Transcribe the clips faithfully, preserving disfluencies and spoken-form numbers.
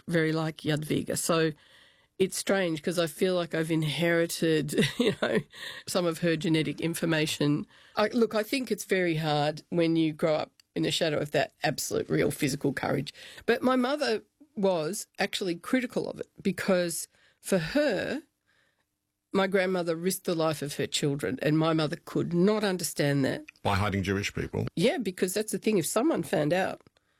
very like Jadwiga. So it's strange because I feel like I've inherited, you know, some of her genetic information. I, look, I think it's very hard when you grow up in the shadow of that absolute real physical courage. But my mother was actually critical of it because for her, my grandmother risked the life of her children and my mother could not understand that. By hiding Jewish people? Yeah, because that's the thing. If someone found out,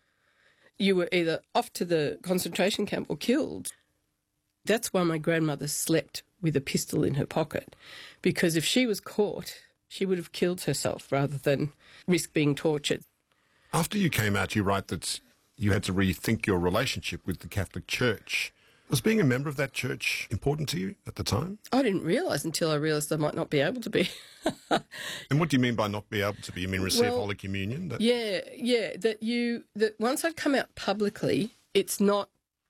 you were either off to the concentration camp or killed. That's why my grandmother slept with a pistol in her pocket, because if she was caught, she would have killed herself rather than risk being tortured. After you came out, you write that you had to rethink your relationship with the Catholic Church. Was being a member of that church important to you at the time? I didn't realise until I realised I might not be able to be. And what do you mean by not be able to be? You mean receive well, Holy Communion? That... Yeah, yeah, that you that once I'd come out publicly, it's not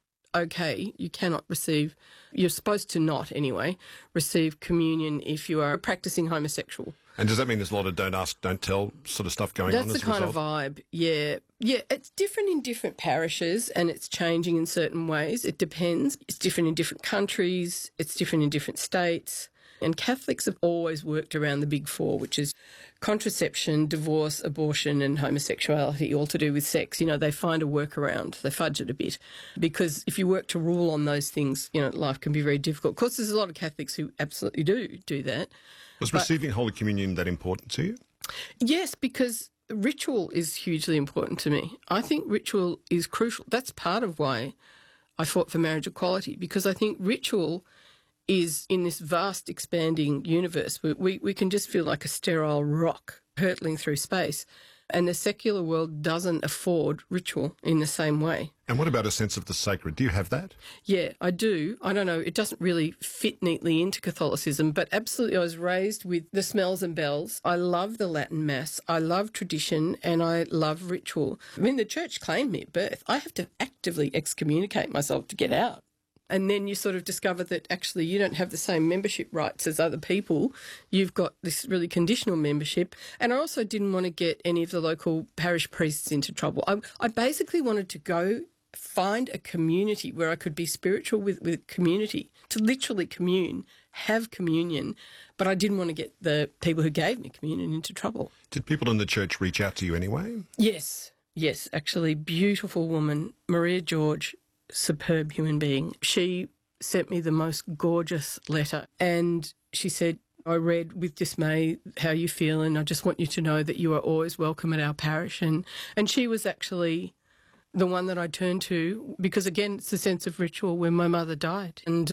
okay. You cannot receive, you're supposed to not anyway, receive communion if you are a practising homosexual. And does that mean there's a lot of don't ask, don't tell sort of stuff going That's on as a the kind result? of vibe, yeah. Yeah, it's different in different parishes and it's changing in certain ways. It depends. It's different in different countries. It's different in different states. And Catholics have always worked around the big four, which is contraception, divorce, abortion and homosexuality, all to do with sex. You know, they find a workaround. They fudge it a bit. Because if you work to rule on those things, you know, life can be very difficult. Of course, there's a lot of Catholics who absolutely do do that. Was but, receiving Holy Communion that important to you? Yes, because ritual is hugely important to me. I think ritual is crucial. That's part of why I fought for marriage equality, because I think ritual is in this vast expanding universe where we, we can just feel like a sterile rock hurtling through space. And the secular world doesn't afford ritual in the same way. And what about a sense of the sacred? Do you have that? Yeah, I do. I don't know, it doesn't really fit neatly into Catholicism, but absolutely I was raised with the smells and bells. I love the Latin Mass, I love tradition, and I love ritual. I mean, the church claimed me at birth. I have to actively excommunicate myself to get out. And then you sort of discover that actually you don't have the same membership rights as other people. You've got this really conditional membership. And I also didn't want to get any of the local parish priests into trouble. I, I basically wanted to go find a community where I could be spiritual with, with community, to literally commune, have communion. But I didn't want to get the people who gave me communion into trouble. Did people in the church reach out to you anyway? Yes, yes, actually, beautiful woman, Maria George, superb human being. She sent me the most gorgeous letter and she said, I read with dismay how you feel and I just want you to know that you are always welcome at our parish. And, and she was actually the one that I turned to because, again, it's the sense of ritual when my mother died. And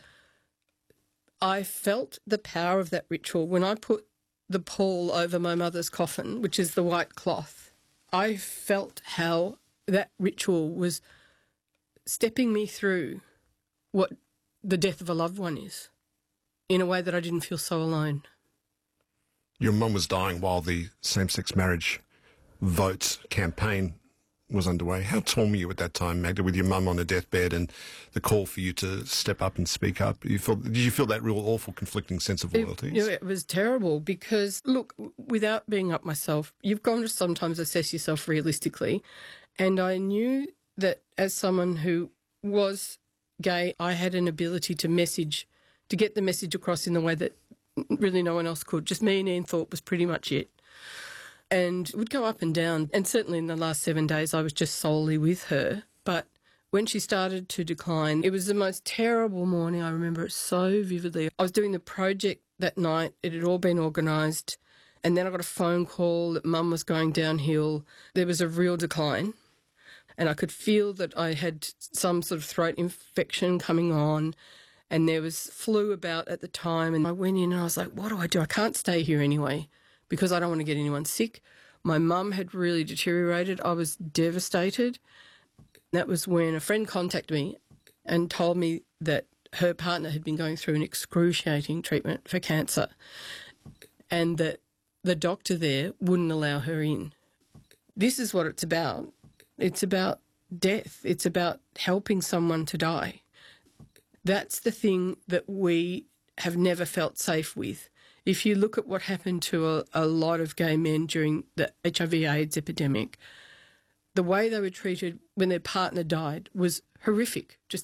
I felt the power of that ritual when I put the pall over my mother's coffin, which is the white cloth. I felt how that ritual was stepping me through what the death of a loved one is in a way that I didn't feel so alone. Your mum was dying while the same-sex marriage vote campaign was underway. How torn were you at that time, Magda, with your mum on her deathbed and the call for you to step up and speak up? You felt, did you feel that real awful conflicting sense of loyalties? It, you know, it was terrible because, look, without being up myself, you've got to sometimes assess yourself realistically. And I knew that as someone who was gay, I had an ability to message, to get the message across in the way that really no one else could. Just me and Ian Thorpe was pretty much it. And it would go up and down. And certainly in the last seven days, I was just solely with her. But when she started to decline, it was the most terrible morning. I remember it so vividly. I was doing the project that night. It had all been organised. And then I got a phone call that Mum was going downhill. There was a real decline. And I could feel that I had some sort of throat infection coming on and there was flu about at the time. And I went in and I was like, what do I do? I can't stay here anyway because I don't want to get anyone sick. My mum had really deteriorated. I was devastated. That was when a friend contacted me and told me that her partner had been going through an excruciating treatment for cancer and that the doctor there wouldn't allow her in. This is what it's about. It's about death. It's about helping someone to die. That's the thing that we have never felt safe with. If you look at what happened to a, a lot of gay men during the H I V AIDS epidemic, the way they were treated when their partner died was horrific, just